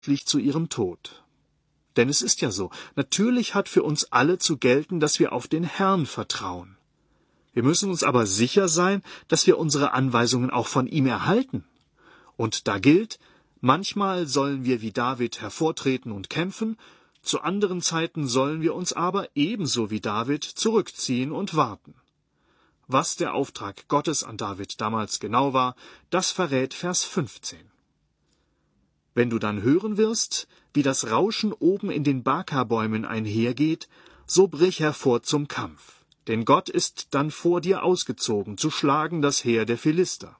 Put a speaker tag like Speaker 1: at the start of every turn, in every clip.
Speaker 1: zu ihrem Tod. Denn es ist ja so, natürlich hat für uns alle zu gelten, dass wir auf den Herrn vertrauen. Wir müssen uns aber sicher sein, dass wir unsere Anweisungen auch von ihm erhalten. Und da gilt, manchmal sollen wir wie David hervortreten und kämpfen, zu anderen Zeiten sollen wir uns aber ebenso wie David zurückziehen und warten. Was der Auftrag Gottes an David damals genau war, das verrät Vers 15. Wenn du dann hören wirst, wie das Rauschen oben in den Baka-Bäumen einhergeht, so brich hervor zum Kampf. Denn Gott ist dann vor dir ausgezogen, zu schlagen das Heer der Philister.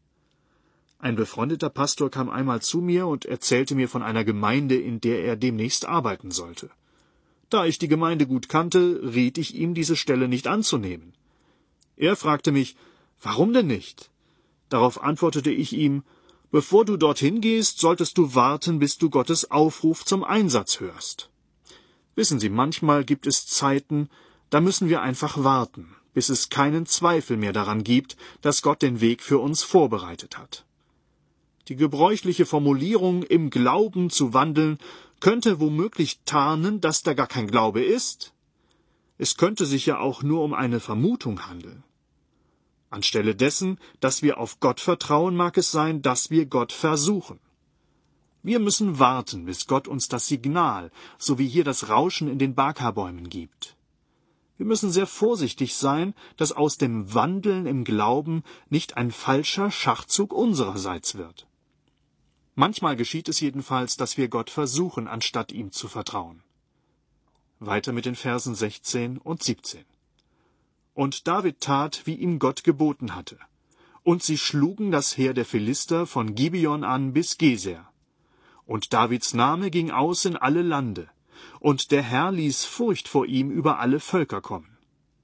Speaker 1: Ein befreundeter Pastor kam einmal zu mir und erzählte mir von einer Gemeinde, in der er demnächst arbeiten sollte. Da ich die Gemeinde gut kannte, riet ich ihm, diese Stelle nicht anzunehmen. Er fragte mich, warum denn nicht? Darauf antwortete ich ihm, bevor du dorthin gehst, solltest du warten, bis du Gottes Aufruf zum Einsatz hörst. Wissen Sie, manchmal gibt es Zeiten, da müssen wir einfach warten, bis es keinen Zweifel mehr daran gibt, dass Gott den Weg für uns vorbereitet hat. Die gebräuchliche Formulierung „im Glauben zu wandeln“ könnte womöglich tarnen, dass da gar kein Glaube ist. Es könnte sich ja auch nur um eine Vermutung handeln. Anstelle dessen, dass wir auf Gott vertrauen, mag es sein, dass wir Gott versuchen. Wir müssen warten, bis Gott uns das Signal, so wie hier das Rauschen in den Baka-Bäumen gibt. Wir müssen sehr vorsichtig sein, dass aus dem Wandeln im Glauben nicht ein falscher Schachzug unsererseits wird. Manchmal geschieht es jedenfalls, dass wir Gott versuchen, anstatt ihm zu vertrauen. Weiter mit den Versen 16 und 17. Und David tat, wie ihm Gott geboten hatte. Und sie schlugen das Heer der Philister von Gibeon an bis Geser. Und Davids Name ging aus in alle Lande. Und der Herr ließ Furcht vor ihm über alle Völker kommen.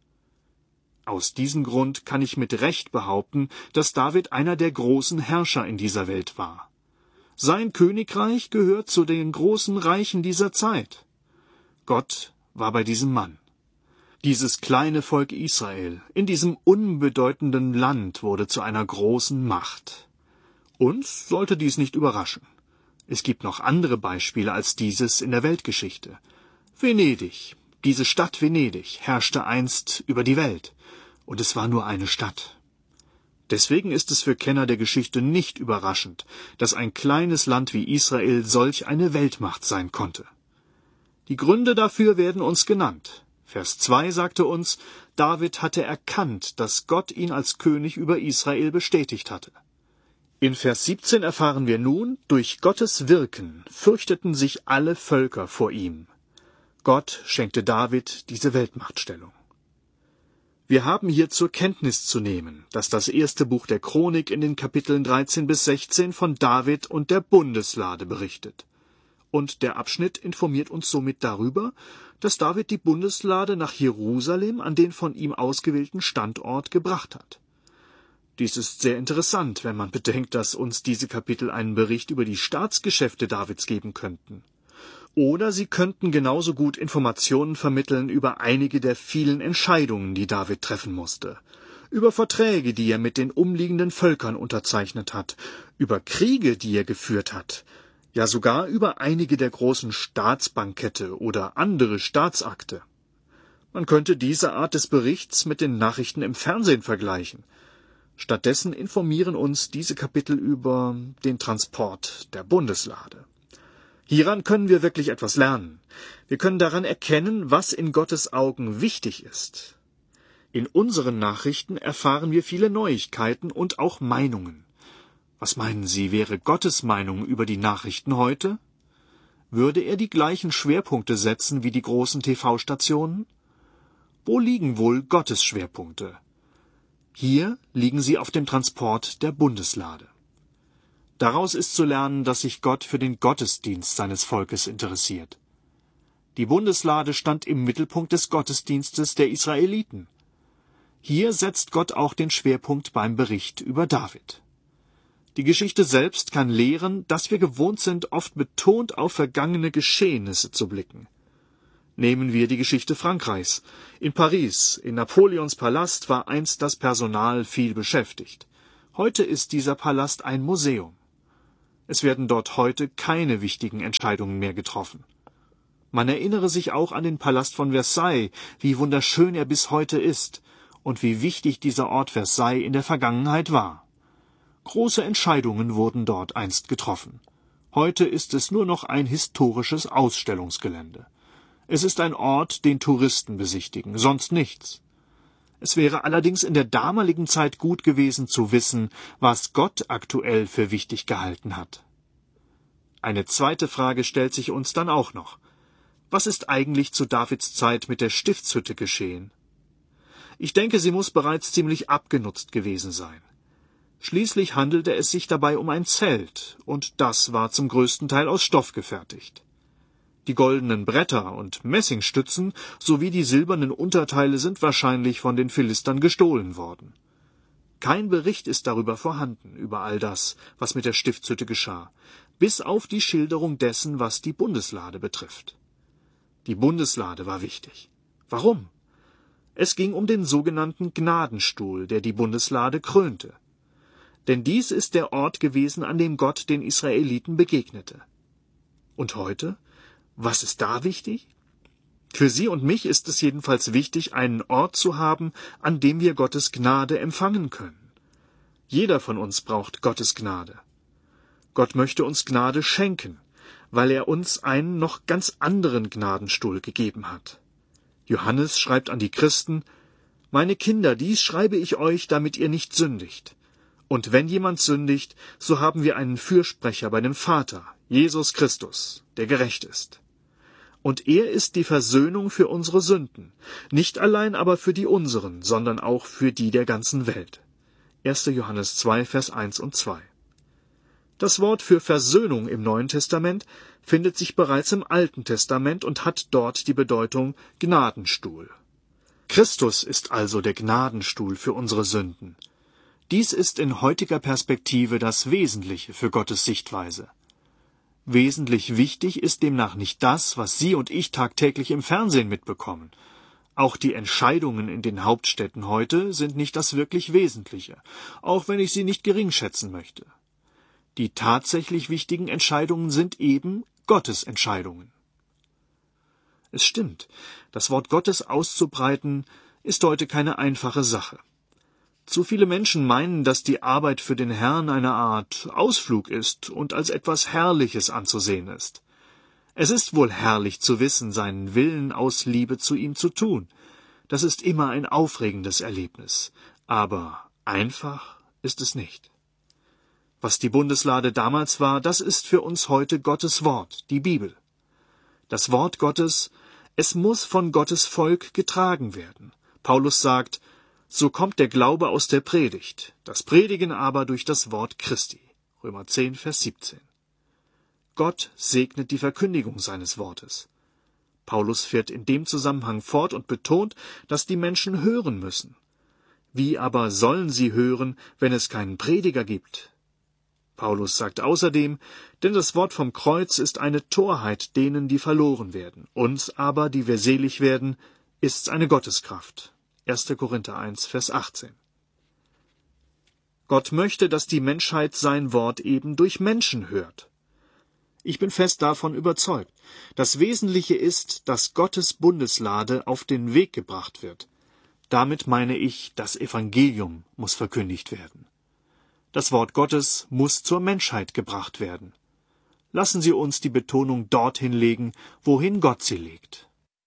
Speaker 1: Aus diesem Grund kann ich mit Recht behaupten, dass David einer der großen Herrscher in dieser Welt war. Sein Königreich gehört zu den großen Reichen dieser Zeit. Gott war bei diesem Mann. Dieses kleine Volk Israel in diesem unbedeutenden Land wurde zu einer großen Macht. Uns sollte dies nicht überraschen. Es gibt noch andere Beispiele als dieses in der Weltgeschichte. Venedig, diese Stadt Venedig, herrschte einst über die Welt, und es war nur eine Stadt. Deswegen ist es für Kenner der Geschichte nicht überraschend, dass ein kleines Land wie Israel solch eine Weltmacht sein konnte. Die Gründe dafür werden uns genannt. Vers 2 sagte uns, David hatte erkannt, dass Gott ihn als König über Israel bestätigt hatte. In Vers 17 erfahren wir nun, durch Gottes Wirken fürchteten sich alle Völker vor ihm. Gott schenkte David diese Weltmachtstellung. Wir haben hier zur Kenntnis zu nehmen, dass das erste Buch der Chronik in den Kapiteln 13 bis 16 von David und der Bundeslade berichtet. Und der Abschnitt informiert uns somit darüber, dass David die Bundeslade nach Jerusalem an den von ihm ausgewählten Standort gebracht hat. Dies ist sehr interessant, wenn man bedenkt, dass uns diese Kapitel einen Bericht über die Staatsgeschäfte Davids geben könnten. Oder sie könnten genauso gut Informationen vermitteln über einige der vielen Entscheidungen, die David treffen musste, über Verträge, die er mit den umliegenden Völkern unterzeichnet hat, über Kriege, die er geführt hat, ja sogar über einige der großen Staatsbankette oder andere Staatsakte. Man könnte diese Art des Berichts mit den Nachrichten im Fernsehen vergleichen. Stattdessen informieren uns diese Kapitel über den Transport der Bundeslade. Hieran können wir wirklich etwas lernen. Wir können daran erkennen, was in Gottes Augen wichtig ist. In unseren Nachrichten erfahren wir viele Neuigkeiten und auch Meinungen. Was meinen Sie, wäre Gottes Meinung über die Nachrichten heute? Würde er die gleichen Schwerpunkte setzen wie die großen TV-Stationen? Wo liegen wohl Gottes Schwerpunkte? Hier liegen sie auf dem Transport der Bundeslade. Daraus ist zu lernen, dass sich Gott für den Gottesdienst seines Volkes interessiert. Die Bundeslade stand im Mittelpunkt des Gottesdienstes der Israeliten. Hier setzt Gott auch den Schwerpunkt beim Bericht über David. Die Geschichte selbst kann lehren, dass wir gewohnt sind, oft betont auf vergangene Geschehnisse zu blicken. Nehmen wir die Geschichte Frankreichs. In Paris, in Napoleons Palast, war einst das Personal viel beschäftigt. Heute ist dieser Palast ein Museum. Es werden dort heute keine wichtigen Entscheidungen mehr getroffen. Man erinnere sich auch an den Palast von Versailles, wie wunderschön er bis heute ist und wie wichtig dieser Ort Versailles in der Vergangenheit war. Große Entscheidungen wurden dort einst getroffen. Heute ist es nur noch ein historisches Ausstellungsgelände. Es ist ein Ort, den Touristen besichtigen, sonst nichts. Es wäre allerdings in der damaligen Zeit gut gewesen zu wissen, was Gott aktuell für wichtig gehalten hat. Eine zweite Frage stellt sich uns dann auch noch. Was ist eigentlich zu Davids Zeit mit der Stiftshütte geschehen? Ich denke, sie muss bereits ziemlich abgenutzt gewesen sein. Schließlich handelte es sich dabei um ein Zelt, und das war zum größten Teil aus Stoff gefertigt. Die goldenen Bretter und Messingstützen sowie die silbernen Unterteile sind wahrscheinlich von den Philistern gestohlen worden. Kein Bericht ist darüber vorhanden, über all das, was mit der Stiftshütte geschah, bis auf die Schilderung dessen, was die Bundeslade betrifft. Die Bundeslade war wichtig. Warum? Es ging um den sogenannten Gnadenstuhl, der die Bundeslade krönte. Denn dies ist der Ort gewesen, an dem Gott den Israeliten begegnete. Und heute? Was ist da wichtig? Für Sie und mich ist es jedenfalls wichtig, einen Ort zu haben, an dem wir Gottes Gnade empfangen können. Jeder von uns braucht Gottes Gnade. Gott möchte uns Gnade schenken, weil er uns einen noch ganz anderen Gnadenstuhl gegeben hat. Johannes schreibt an die Christen: Meine Kinder, dies schreibe ich euch, damit ihr nicht sündigt. Und wenn jemand sündigt, so haben wir einen Fürsprecher bei dem Vater, Jesus Christus, der gerecht ist. Und er ist die Versöhnung für unsere Sünden, nicht allein aber für die unseren, sondern auch für die der ganzen Welt. 1. Johannes 2, Vers 1 und 2. Das Wort für Versöhnung im Neuen Testament findet sich bereits im Alten Testament und hat dort die Bedeutung Gnadenstuhl. Christus ist also der Gnadenstuhl für unsere Sünden. Dies ist in heutiger Perspektive das Wesentliche für Gottes Sichtweise. Wesentlich wichtig ist demnach nicht das, was Sie und ich tagtäglich im Fernsehen mitbekommen. Auch die Entscheidungen in den Hauptstädten heute sind nicht das wirklich Wesentliche, auch wenn ich sie nicht geringschätzen möchte. Die tatsächlich wichtigen Entscheidungen sind eben Gottes Entscheidungen. Es stimmt, das Wort Gottes auszubreiten ist heute keine einfache Sache. Zu viele Menschen meinen, dass die Arbeit für den Herrn eine Art Ausflug ist und als etwas Herrliches anzusehen ist. Es ist wohl herrlich zu wissen, seinen Willen aus Liebe zu ihm zu tun. Das ist immer ein aufregendes Erlebnis. Aber einfach ist es nicht. Was die Bundeslade damals war, das ist für uns heute Gottes Wort, die Bibel. Das Wort Gottes, es muss von Gottes Volk getragen werden. Paulus sagt: So kommt der Glaube aus der Predigt, das Predigen aber durch das Wort Christi. Römer 10, Vers 17. Gott segnet die Verkündigung seines Wortes. Paulus fährt in dem Zusammenhang fort und betont, dass die Menschen hören müssen. Wie aber sollen sie hören, wenn es keinen Prediger gibt? Paulus sagt außerdem, denn das Wort vom Kreuz ist eine Torheit denen, die verloren werden. Uns aber, die wir selig werden, ist's eine Gotteskraft. 1. Korinther 1, Vers 18. Gott möchte, dass die Menschheit sein Wort eben durch Menschen hört. Ich bin fest davon überzeugt. Das Wesentliche ist, dass Gottes Bundeslade auf den Weg gebracht wird. Damit meine ich, das Evangelium muss verkündigt werden. Das Wort Gottes muss zur Menschheit gebracht werden. Lassen Sie uns die Betonung dorthin legen, wohin Gott sie legt.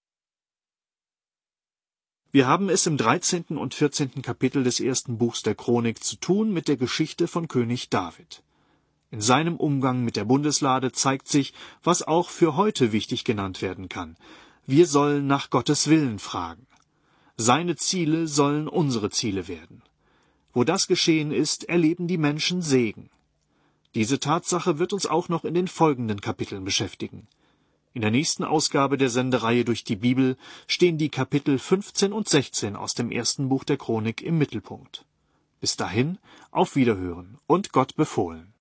Speaker 1: Wir haben es im 13. und 14. Kapitel des ersten Buchs der Chronik zu tun mit der Geschichte von König David. In seinem Umgang mit der Bundeslade zeigt sich, was auch für heute wichtig genannt werden kann. Wir sollen nach Gottes Willen fragen. Seine Ziele sollen unsere Ziele werden. Wo das geschehen ist, erleben die Menschen Segen. Diese Tatsache wird uns auch noch in den folgenden Kapiteln beschäftigen. In der nächsten Ausgabe der Sendereihe durch die Bibel stehen die Kapitel 15 und 16 aus dem ersten Buch der Chronik im Mittelpunkt. Bis dahin, auf Wiederhören und Gott befohlen.